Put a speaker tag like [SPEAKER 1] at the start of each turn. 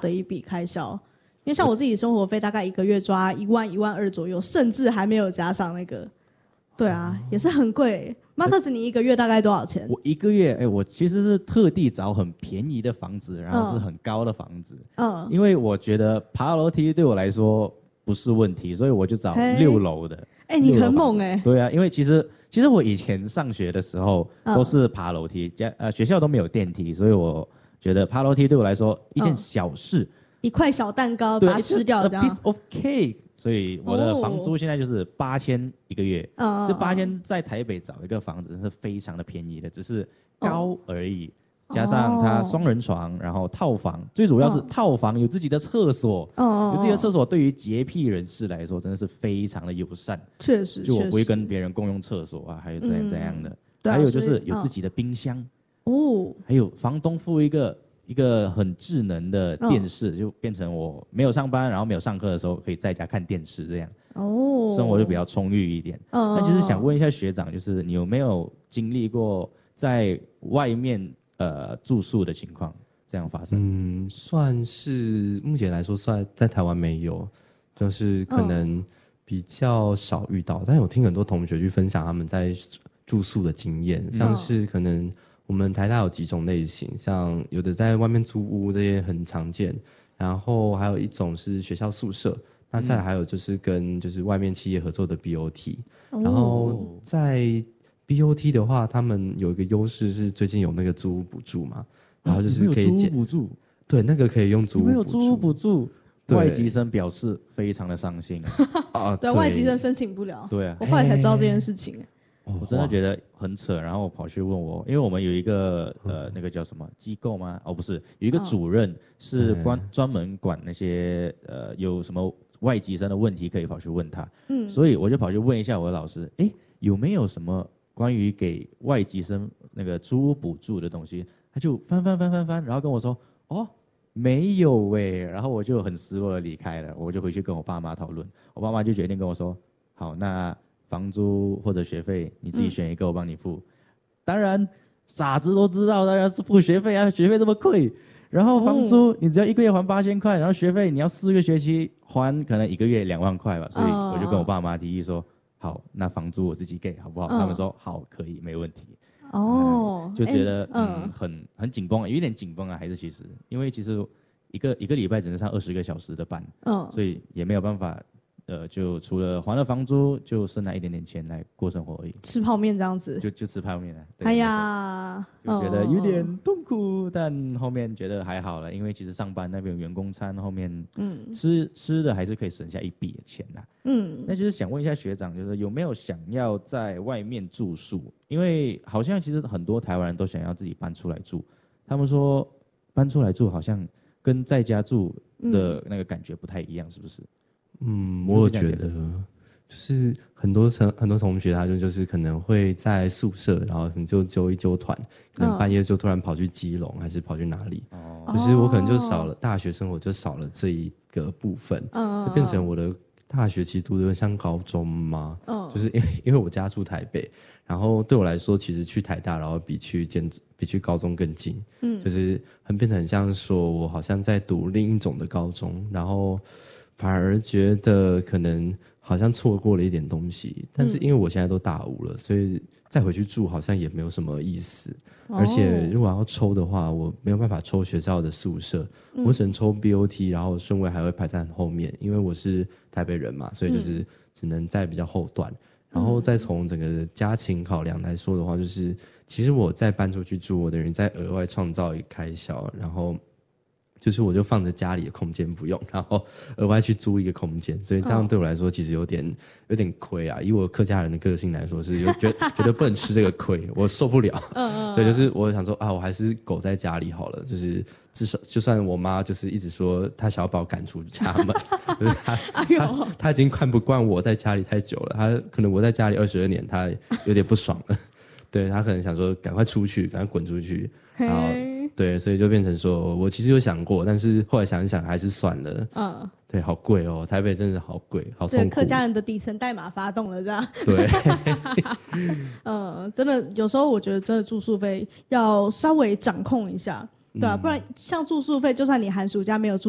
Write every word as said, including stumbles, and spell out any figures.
[SPEAKER 1] 的一笔开销。因为像我自己生活费大概一个月抓一万一万二左右，甚至还没有加上那个，对啊，也是很贵。马特斯，你一个月大概多少钱？
[SPEAKER 2] 我一个月，哎，我其实是特地找很便宜的房子，然后是很高的房子，嗯，因为我觉得爬楼梯对我来说不是问题，所以我就找六楼的。
[SPEAKER 1] 哎，你很猛哎、欸！
[SPEAKER 2] 对啊，因为其实其实我以前上学的时候都是爬楼梯，家、呃学校都没有电梯，所以我觉得爬楼梯对我来说一件小事，嗯、
[SPEAKER 1] 一块小蛋糕把它吃掉这样。
[SPEAKER 2] A piece of cake。所以我的房租现在就是八千一个月，这八千在台北找一个房子是非常的便宜的，只是高而已。加上它双人床，然后套房，最主要是套房有自己的厕所，有自己的厕所对于洁癖人士来说真的是非常的友善。
[SPEAKER 1] 确实，
[SPEAKER 2] 就我不会跟别人共用厕所啊，还有怎样怎样的。还有就是有自己的冰箱哦，还有房东付一个。一个很智能的电视，哦、就变成我没有上班，然后没有上课的时候，可以在家看电视这样。哦，生活就比较充裕一点。哦，那就是想问一下学长，就是你有没有经历过在外面呃住宿的情况这样发生？
[SPEAKER 3] 嗯，算是目前来说，算在台湾没有，就是可能比较少遇到。哦、但有听很多同学去分享他们在住宿的经验，像是可能。我们台大有几种类型，像有的在外面租屋，这些很常见。然后还有一种是学校宿舍，那再来还有就是跟就是外面企业合作的 B O T。嗯、然后在 B O T 的话，他们有一个优势是最近有那个租屋补助嘛，然后就是可以
[SPEAKER 2] 减、啊、租屋补助，
[SPEAKER 3] 对，那个可以用租屋补助。
[SPEAKER 2] 没有租屋补助，外籍生表示非常的伤心
[SPEAKER 1] 啊。对，外籍生申请不了。
[SPEAKER 2] 对啊，
[SPEAKER 1] 我后来才知道这件事情。
[SPEAKER 2] 我真的觉得很扯，然后我跑去问我，因为我们有一个呃那个叫什么机构吗？哦，不是，有一个主任是关专门管那些呃有什么外籍生的问题可以跑去问他，嗯，所以我就跑去问一下我的老师，哎，有没有什么关于给外籍生那个租屋补助的东西？他就翻翻翻翻翻，然后跟我说，哦，没有哎，然后我就很失落的离开了，我就回去跟我爸妈讨论，我爸妈就决定跟我说，好，那。房租或者学费，你自己选一个，我帮你付。嗯、当然，傻子都知道，当然是付学费啊，学费这么贵。然后房租，哦、你只要一个月还八千块，然后学费你要四个学期还，可能一个月两万块吧。所以我就跟我爸妈提议说，哦、好，那房租我自己给，好不好？哦、他们说好，可以，没问题。哦，就觉得、欸、嗯很很紧绷，有一点紧绷啊，还是其实因为其实一个一个礼拜只能上二十个小时的班，嗯，所以也没有办法。呃，就除了还了房租，就剩那一点点钱来过生活而已。
[SPEAKER 1] 吃泡面这样子，
[SPEAKER 2] 就就吃泡面了。
[SPEAKER 1] 哎呀，
[SPEAKER 2] 就觉得有点痛苦，哦、但后面觉得还好了，因为其实上班那边有员工餐，后面嗯吃吃的还是可以省下一笔钱呐。嗯，那就是想问一下学长，就是有没有想要在外面住宿？因为好像其实很多台湾人都想要自己搬出来住，他们说搬出来住好像跟在家住的那个感觉不太一样，是不是？
[SPEAKER 3] 嗯，我有觉得，就是很多同很多同学，他就就是可能会在宿舍，然后你就揪一揪团，可能半夜就突然跑去基隆，还是跑去哪里？哦，就是我可能就少了大学生活，就少了这一个部分，就变成我的大学其实读的像高中嘛。哦，就是因为因为我家住台北，然后对我来说，其实去台大，然后比去建比去高中更近。嗯，就是很变得很像说我好像在读另一种的高中，然后。反而觉得可能好像错过了一点东西，但是因为我现在都大五了，所以再回去住好像也没有什么意思。哦、而且如果要抽的话，我没有办法抽学校的宿舍，嗯、我只能抽 B O T， 然后顺位还会排在很后面，因为我是台北人嘛，所以就是只能在比较后段。嗯、然后再从整个家庭考量来说的话，就是其实我再搬出去住，我等于在额外创造一个开销，然后。就是我就放着家里的空间不用，然后额外去租一个空间，所以这样对我来说其实有点有点亏啊。以我客家人的个性来说，是有觉得觉得不能吃这个亏，我受不了。嗯，所以就是我想说啊，我还是苟在家里好了。就是至少就算我妈就是一直说她想要把我赶出家门，就是她哎呦，她已经看不惯我在家里太久了，她可能我在家里二十二年，她有点不爽了。对，她可能想说赶快出去，赶快滚出去，然后。对，所以就变成说我其实有想过，但是后来想一想还是算了。嗯，对，好贵哦，台北真的好贵，好痛苦。
[SPEAKER 1] 客家人的底层代码发动了，这样。
[SPEAKER 3] 对。
[SPEAKER 1] 嗯，真的有时候我觉得真的住宿费要稍微掌控一下，对吧、啊？不然像住宿费，就算你寒暑假没有住。